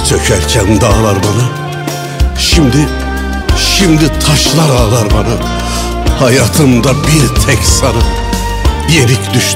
tökerken dağlar bana, şimdi taşlar ağlar bana. Hayatımda bir tek sana yenik düştüm.